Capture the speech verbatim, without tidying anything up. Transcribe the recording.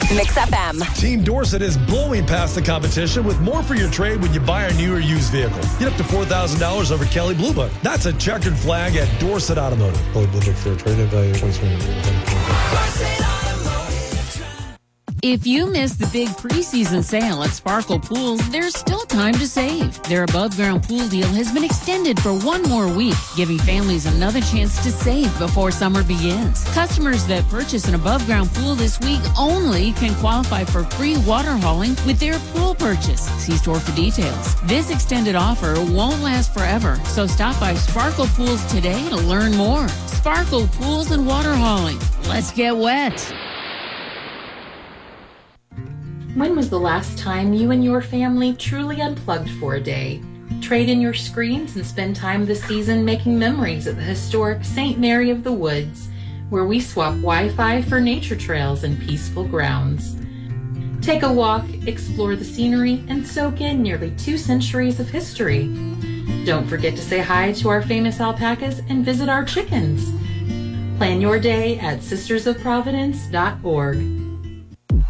Mix F M. Team Dorset is blowing past the competition with more for your trade when you buy a new or used vehicle. Get up to four thousand dollars over Kelly Blue Book. That's a checkered flag at Dorset Automotive. Kelly Blue Book for a trade-in value of twenty-seven dollars. If you missed the big preseason sale at Sparkle Pools, there's still time to save. Their above-ground pool deal has been extended for one more week, giving families another chance to save before summer begins. Customers that purchase an above-ground pool this week only can qualify for free water hauling with their pool purchase. See store for details. This extended offer won't last forever, so stop by Sparkle Pools today to learn more. Sparkle Pools and Water Hauling. Let's get wet. When was the last time you and your family truly unplugged for a day? Trade in your screens and spend time this season making memories at the historic Saint Mary of the Woods, where we swap Wi-Fi for nature trails and peaceful grounds. Take a walk, explore the scenery, and soak in nearly two centuries of history. Don't forget to say hi to our famous alpacas and visit our chickens. Plan your day at sisters of providence dot org.